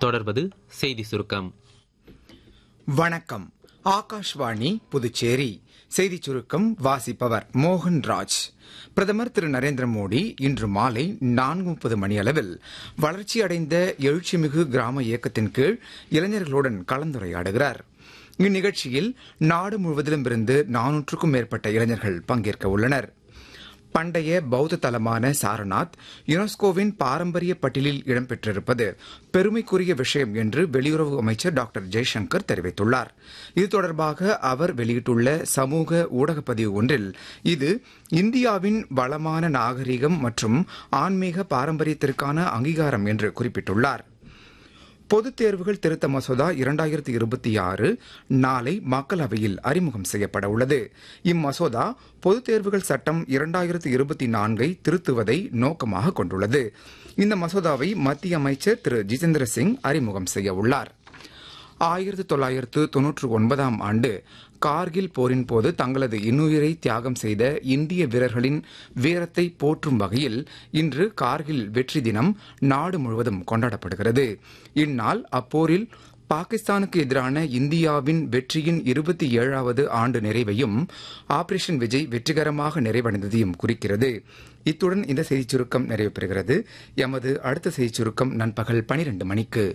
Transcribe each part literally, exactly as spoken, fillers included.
தொடர்வது செய்தி சுருக்கம். வணக்கம். ஆகாஷ்வாணி புதுச்சேரி செய்திச் சுருக்கம் வாசிப்பவர் மோகன்ராஜ். பிரதமர் திரு நரேந்திர மோடி இன்று மாலை நான்கு முப்பது மணியளவில் வளர்ச்சியடைந்த எழுச்சிமிகு கிராம இயக்கத்தின் கீழ் இளைஞர்களுடன் கலந்துரையாடுகிறார். இந்நிகழ்ச்சியில் நாடு முழுவதிலும் இருந்து நானூற்றுக்கும் மேற்பட்ட இளைஞர்கள் பங்கேற்க உள்ளனர். பண்டைய பௌத்த தலமான சாரநாத் யுனெஸ்கோவின் பாரம்பரிய பட்டியலில் இடம்பெற்றிருப்பது பெருமைக்குரிய விஷயம் என்று வெளியுறவு அமைச்சர் டாக்டர் ஜெய்சங்கர் தெரிவித்துள்ளார். இது தொடர்பாக அவர் வெளியிட்டுள்ள சமூக ஊடக பதிவு ஒன்றில் இது இந்தியாவின் வளமான நாகரிகம் மற்றும் ஆன்மீக பாரம்பரியத்திற்கான அங்கீகாரம் என்று குறிப்பிட்டுள்ளார். பொதுத் தேர்வுகள் திருத்த மசோதா இரண்டாயிரத்தி இருபத்தி ஆறு நாளை மக்களவையில் அறிமுகம் செய்யப்பட உள்ளது. இம்மசோதா பொதுத் தேர்வுகள் சட்டம் இரண்டாயிரத்தி இருபத்தி நான்கை திருத்துவதை நோக்கமாக கொண்டுள்ளது. இந்த மசோதாவை மத்திய அமைச்சர் திரு ஜிதேந்திர சிங் அறிமுகம் செய்ய உள்ளார். ஆயிரத்தி தொள்ளாயிரத்து தொன்னூற்று ஒன்பதாம் ஆண்டு கார்கில் போரின் போது தங்களது இன்னுயிரை தியாகம் செய்த இந்திய வீரர்களின் வீரத்தை போற்றும் வகையில் இன்று கார்கில் வெற்றி தினம் நாடு முழுவதும் கொண்டாடப்படுகிறது. இந்நாள் அப்போரில் பாகிஸ்தானுக்கு எதிரான இந்தியாவின் வெற்றியின் இருபத்தி ஏழாவது ஆண்டு நிறைவையும் ஆபரேஷன் விஜய் வெற்றிகரமாக நிறைவடைந்ததையும் குறிக்கிறது. இத்துடன் இந்த செய்திச் சுருக்கம் நிறைவு பெறுகிறது. எமது அடுத்த செய்திச் சுருக்கம் நண்பகல் பனிரெண்டு மணிக்கு.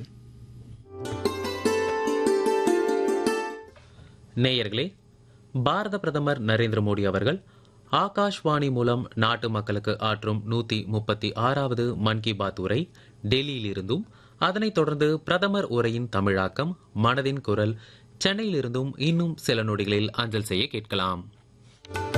நேயர்களே, பாரத பிரதமர் நரேந்திர மோடி அவர்கள் ஆகாஷ்வாணி மூலம் நாட்டு மக்களுக்கு ஆற்றும் நூத்தி முப்பத்தி ஆறாவது மன் கி பாத் உரை டெல்லியிலிருந்தும், அதனைத் தொடர்ந்து பிரதமர் உரையின் தமிழாக்கம் மனதின் குரல் சென்னையிலிருந்தும் இன்னும் சில நொடிகளில் அஞ்சல் செய்ய கேட்கலாம்.